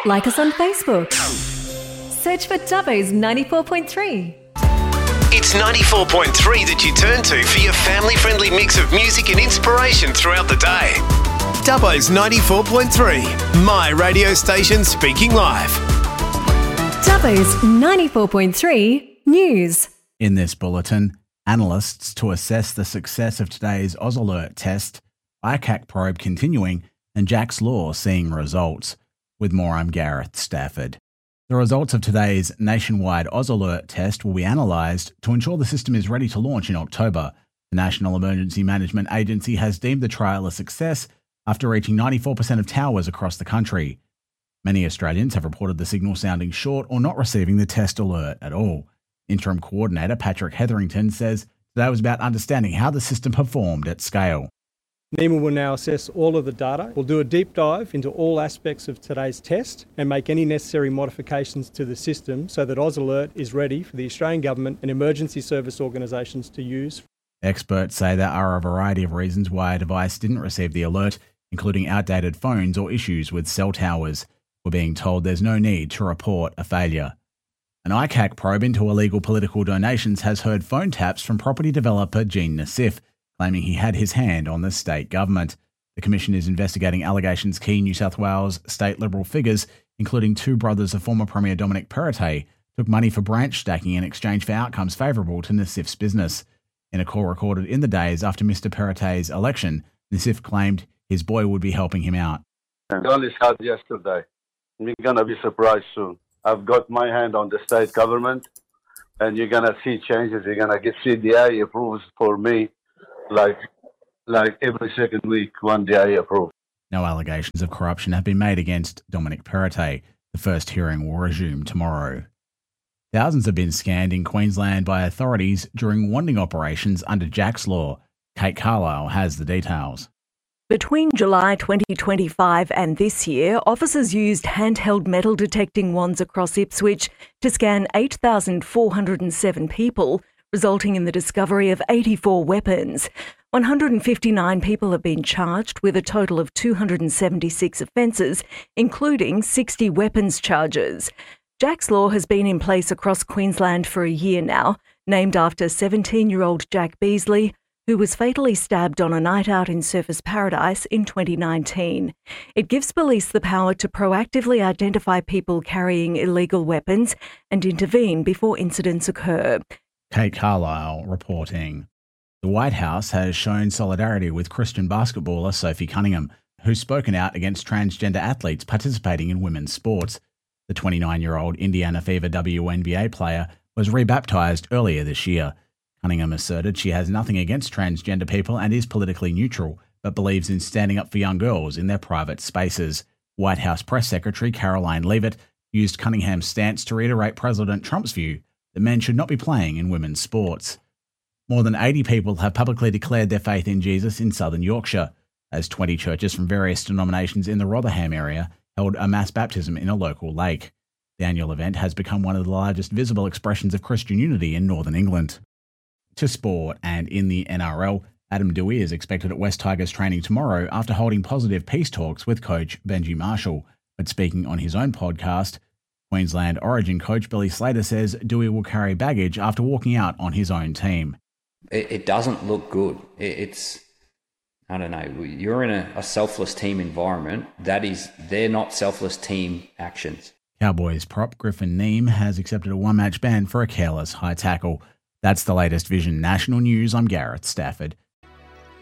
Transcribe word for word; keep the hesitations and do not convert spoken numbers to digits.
Like us on Facebook. Search for Dubbo's ninety-four point three. It's ninety-four point three that you turn to for your family-friendly mix of music and inspiration throughout the day. Dubbo's ninety-four point three, my radio station speaking live. Dubbo's ninety-four point three News. In this bulletin, analysts to assess the success of today's AusAlert test, I C A C probe continuing, and Jack's Law seeing results. With more, I'm Gareth Stafford. The results of today's nationwide AusAlert test will be analysed to ensure the system is ready to launch in October. The National Emergency Management Agency has deemed the trial a success after reaching ninety-four percent of towers across the country. Many Australians have reported the signal sounding short or not receiving the test alert at all. Interim Coordinator Patrick Hetherington says today was about understanding how the system performed at scale. NEMA will now assess all of the data. We'll do a deep dive into all aspects of today's test and make any necessary modifications to the system so that AusAlert is ready for the Australian Government and emergency service organisations to use. Experts say there are a variety of reasons why a device didn't receive the alert, including outdated phones or issues with cell towers. We're being told there's no need to report a failure. An I C A C probe into illegal political donations has heard phone taps from property developer Gene Nassif, claiming he had his hand on the state government. The Commission is investigating allegations key New South Wales state Liberal figures, including two brothers of former Premier Dominic Perrottet, took money for branch stacking in exchange for outcomes favourable to Nassif's business. In a call recorded in the days after Mister Perrottet's election, Nassif claimed his boy would be helping him out. I only started yesterday. You're going to be surprised soon. I've got my hand on the state government, and you're going to see changes. You're going to get C D I approves for me, like like every second week, one D I approved. No allegations of corruption have been made against Dominic Perrottet. The first hearing will resume tomorrow. Thousands have been scanned in Queensland by authorities during wanding operations under Jack's Law. Kate Carlisle has the details. Between July twenty twenty-five and this year, officers used handheld metal detecting wands across Ipswich to scan eight thousand four hundred seven people, resulting in the discovery of eighty-four weapons. one hundred fifty-nine people have been charged with a total of two hundred seventy-six offences, including sixty weapons charges. Jack's Law has been in place across Queensland for a year now, named after seventeen-year-old Jack Beasley, who was fatally stabbed on a night out in Surfers Paradise in twenty nineteen. It gives police the power to proactively identify people carrying illegal weapons and intervene before incidents occur. Kate Carlisle reporting. The White House has shown solidarity with Christian basketballer Sophie Cunningham, who's spoken out against transgender athletes participating in women's sports. The twenty-nine-year-old Indiana Fever W N B A player was rebaptised earlier this year. Cunningham asserted she has nothing against transgender people and is politically neutral, but believes in standing up for young girls in their private spaces. White House Press Secretary Caroline Leavitt used Cunningham's stance to reiterate President Trump's view that men should not be playing in women's sports. More than eighty people have publicly declared their faith in Jesus in southern Yorkshire, as twenty churches from various denominations in the Rotherham area held a mass baptism in a local lake. The annual event has become one of the largest visible expressions of Christian unity in northern England. To sport, and in the N R L, Adam Doueihi is expected at West Tigers training tomorrow after holding positive peace talks with coach Benji Marshall. But speaking on his own podcast, Queensland Origin coach Billy Slater says Doueihi will carry baggage after walking out on his own team. It, it doesn't look good. It, it's, I don't know, you're in a, a selfless team environment. That is, they're not selfless team actions. Cowboys prop Griffin Neame has accepted a one-match ban for a careless high tackle. That's the latest Vision National News. I'm Gareth Stafford.